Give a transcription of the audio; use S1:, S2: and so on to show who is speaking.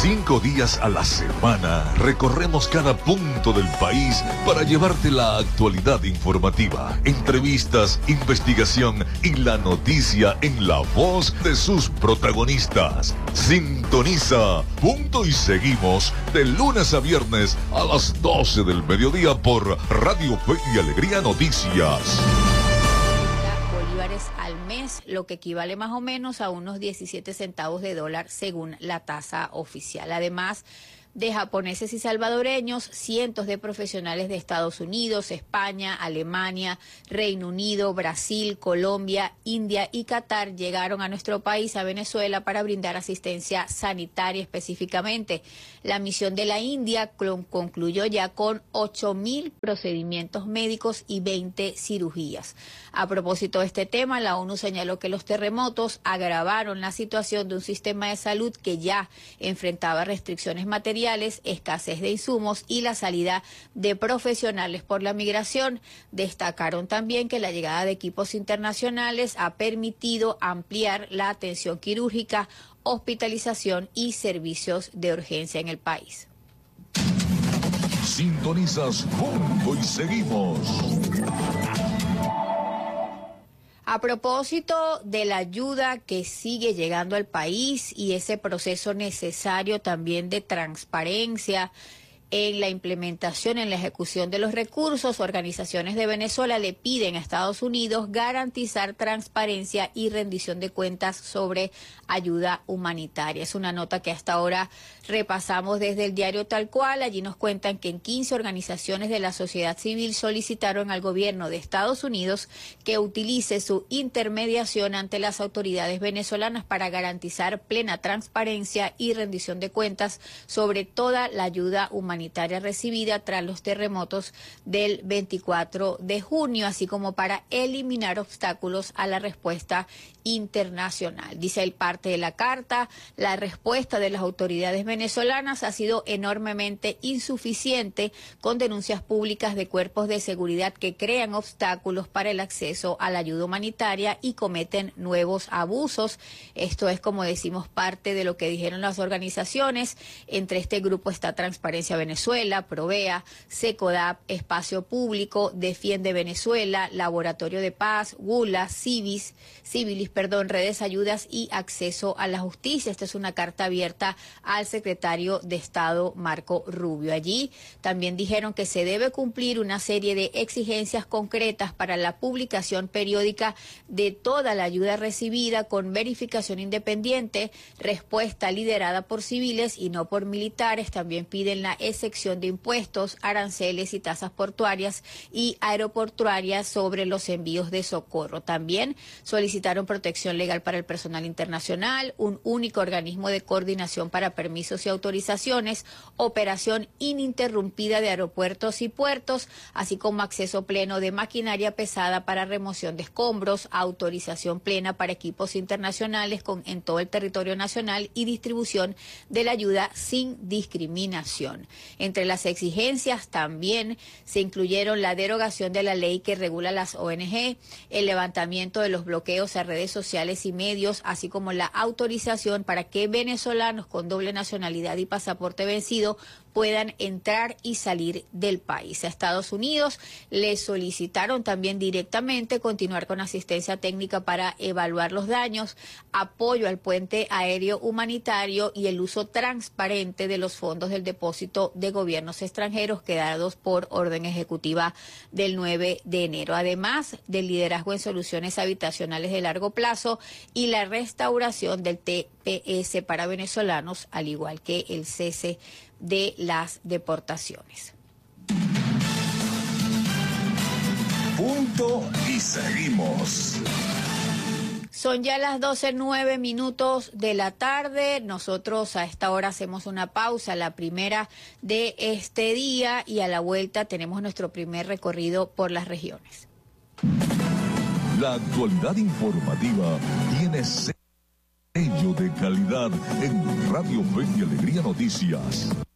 S1: 5 días a la semana recorremos cada punto del país para llevarte la actualidad informativa, entrevistas, investigación y la noticia en la voz de sus protagonistas. Sintoniza Punto y Seguimos de lunes a viernes a las 12 del mediodía por Radio Fe y Alegría Noticias.
S2: Bolívares al mes, lo que equivale más o menos a unos 17 centavos de dólar según la tasa oficial. Además de japoneses y salvadoreños, cientos de profesionales de Estados Unidos, España, Alemania, Reino Unido, Brasil, Colombia, India y Qatar llegaron a nuestro país, a Venezuela, para brindar asistencia sanitaria específicamente. La misión de la India concluyó ya con 8.000 procedimientos médicos y 20 cirugías. A propósito de este tema, la ONU señaló que los terremotos agravaron la situación de un sistema de salud que ya enfrentaba restricciones materiales, escasez de insumos y la salida de profesionales por la migración. Destacaron también que la llegada de equipos internacionales ha permitido ampliar la atención quirúrgica, hospitalización y servicios de urgencia en el país.
S1: Sintonizas Punto y Seguimos.
S2: A propósito de la ayuda que sigue llegando al país y ese proceso necesario también de transparencia en la implementación, en la ejecución de los recursos, organizaciones de Venezuela le piden a Estados Unidos garantizar transparencia y rendición de cuentas sobre ayuda humanitaria. Es una nota que hasta ahora repasamos desde el diario Tal Cual. Allí nos cuentan que en 15 organizaciones de la sociedad civil solicitaron al gobierno de Estados Unidos que utilice su intermediación ante las autoridades venezolanas para garantizar plena transparencia y rendición de cuentas sobre toda la ayuda humanitaria recibida tras los terremotos del 24 de junio, así como para eliminar obstáculos a la respuesta internacional. Dice el parte de la carta, la respuesta de las autoridades venezolanas ha sido enormemente insuficiente, con denuncias públicas de cuerpos de seguridad que crean obstáculos para el acceso a la ayuda humanitaria y cometen nuevos abusos. Esto es, como decimos, parte de lo que dijeron las organizaciones. Entre este grupo está Transparencia Venezuela, Provea, Secodap, Espacio Público, Defiende Venezuela, Laboratorio de Paz, Gula, Civilis, Redes Ayudas y Acceso a la Justicia. Esta es una carta abierta al secretario de Estado, Marco Rubio. Allí también dijeron que se debe cumplir una serie de exigencias concretas para la publicación periódica de toda la ayuda recibida con verificación independiente, respuesta liderada por civiles y no por militares. También piden la excepción de impuestos, aranceles y tasas portuarias y aeroportuarias sobre los envíos de socorro. También solicitaron protección legal para el personal internacional, un único organismo de coordinación para permisos y autorizaciones, operación ininterrumpida de aeropuertos y puertos, así como acceso pleno de maquinaria pesada para remoción de escombros, autorización plena para equipos internacionales en todo el territorio nacional y distribución de la ayuda sin discriminación. Entre las exigencias también se incluyeron la derogación de la ley que regula las ONG, el levantamiento de los bloqueos a redes sociales y medios, así como la autorización para que venezolanos con doble nacionalidad y pasaporte vencido puedan entrar y salir del país. A Estados Unidos le solicitaron también directamente continuar con asistencia técnica para evaluar los daños, apoyo al puente aéreo humanitario y el uso transparente de los fondos del depósito de gobiernos extranjeros quedados por orden ejecutiva del 9 de enero. Además del liderazgo en soluciones habitacionales de largo plazo y la restauración del TPS para venezolanos, al igual que el cese de las deportaciones.
S1: Punto y Seguimos.
S2: Son ya las 12:09 de la tarde. Nosotros a esta hora hacemos una pausa, la primera de este día, y a la vuelta tenemos nuestro primer recorrido por las regiones.
S1: La actualidad informativa tiene sello de calidad en Radio Fe y Alegría Noticias.